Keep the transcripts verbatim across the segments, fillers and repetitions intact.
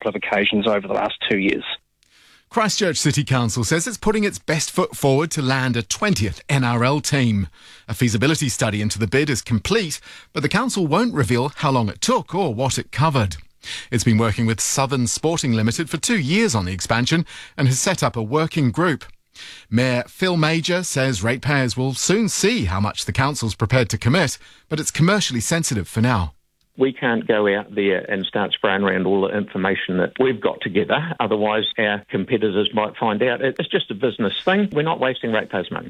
couple of occasions over the last two years. Christchurch City Council says it's putting its best foot forward to land a twentieth N R L team. A feasibility study into the bid is complete, but the council won't reveal how long it took or what it covered. It's been working with Southern Sporting Limited for two years on the expansion and has set up a working group. Mayor Phil Major says ratepayers will soon see how much the council's prepared to commit, but it's commercially sensitive for now. We can't go out there and start spraying around all the information that we've got together. Otherwise, our competitors might find out. It's just a business thing. We're not wasting ratepayers' money.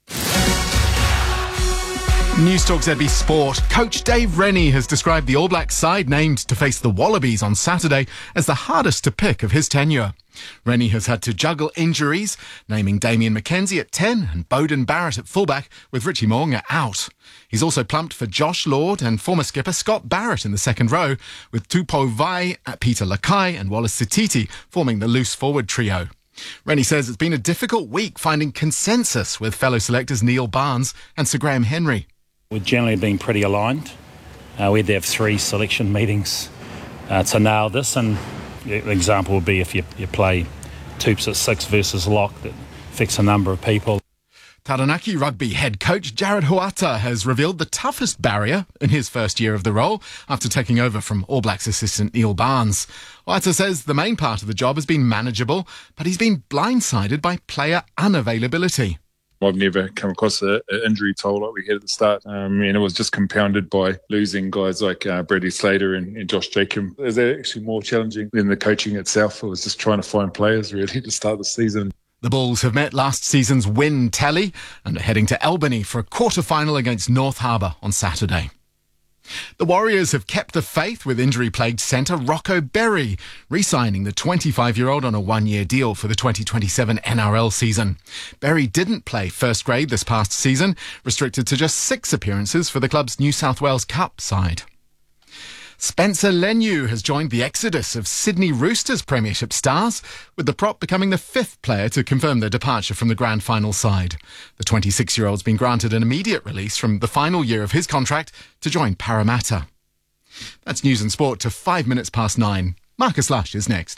Newstalk Z B Sport. Coach Dave Rennie has described the All Blacks side named to face the Wallabies on Saturday as the hardest to pick of his tenure. Rennie has had to juggle injuries, naming Damien McKenzie at ten and Bowden Barrett at fullback, with Richie Mo'unga out. He's also plumped for Josh Lord and former skipper Scott Barrett in the second row, with Tupou Vai, Peter Lakai and Wallace Sititi forming the loose forward trio. Rennie says it's been a difficult week finding consensus with fellow selectors Neil Barnes and Sir Graham Henry. We've generally been pretty aligned. Uh, we had to have three selection meetings uh, to nail this, and the example would be if you, you play Toops at six versus Lock, that affects a number of people. Taranaki rugby head coach Jared Huata has revealed the toughest barrier in his first year of the role after taking over from All Blacks assistant Neil Barnes. Huata says the main part of the job has been manageable, but he's been blindsided by player unavailability. I've never come across an injury toll like we had at the start. Um, and it was just compounded by losing guys like uh, Bradley Slater and, and Josh Jacob. It was actually more challenging than the coaching itself. It was just trying to find players really to start the season. The Bulls have met last season's win tally and are heading to Albany for a quarter-final against North Harbour on Saturday. The Warriors have kept the faith with injury-plagued centre Rocco Berry, re-signing the twenty-five-year-old on a one-year deal for the twenty twenty-seven N R L season. Berry didn't play first grade this past season, restricted to just six appearances for the club's New South Wales Cup side. Spencer Leniu has joined the exodus of Sydney Roosters Premiership stars, with the prop becoming the fifth player to confirm their departure from the grand final side. The twenty-six-year-old's been granted an immediate release from the final year of his contract to join Parramatta. That's news and sport to five minutes past nine. Marcus Lush is next.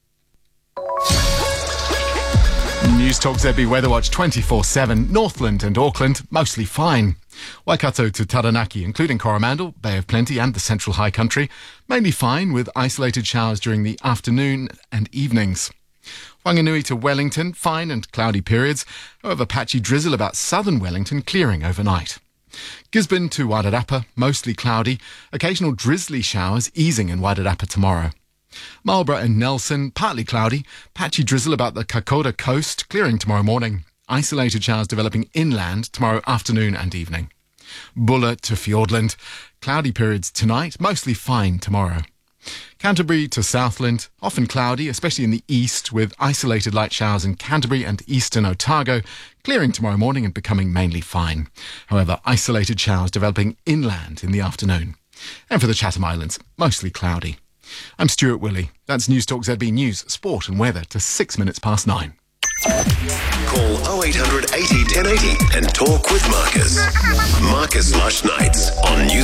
Newstalk Z B Weather Watch twenty-four seven. Northland and Auckland mostly fine. Waikato to Taranaki, including Coromandel, Bay of Plenty and the Central High Country, mainly fine with isolated showers during the afternoon and evenings. Whanganui to Wellington, fine and cloudy periods, however patchy drizzle about southern Wellington clearing overnight. Gisborne to Wairarapa, mostly cloudy, occasional drizzly showers easing in Wairarapa tomorrow. Marlborough and Nelson, partly cloudy, patchy drizzle about the Kokoda coast, clearing tomorrow morning. Isolated showers developing inland tomorrow afternoon and evening. Buller to Fiordland, cloudy periods tonight, mostly fine tomorrow. Canterbury to Southland, often cloudy, especially in the east, with isolated light showers in Canterbury and eastern Otago, clearing tomorrow morning and becoming mainly fine. However, isolated showers developing inland in the afternoon. And for the Chatham Islands, mostly cloudy. I'm Stuart Willey. That's Newstalk Z B News, Sport and Weather to six minutes past nine. Call oh eight hundred eighty ten eighty and talk with Marcus. Marcus Lush Nights on News.